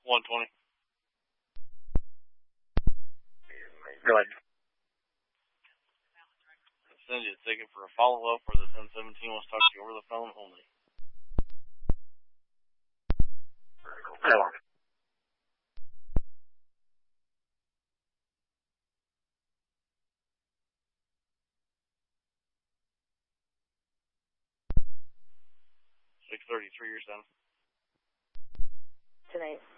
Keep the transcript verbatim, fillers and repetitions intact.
one twenty. Go ahead. Send you a ticket for a follow-up for the ten seventeen. Wants to talk to you over the phone only. Hello. six thirty-three, you're done. Tonight.